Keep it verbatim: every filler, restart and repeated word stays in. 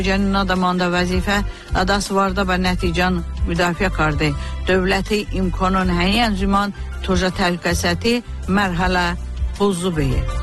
Cənin adamanda vəzifə adası vardı və nəticən müdafiə qardı. Dövləti imkanın həyən züman toja təhlükəsiyyəti mərhələ buzlu beyi.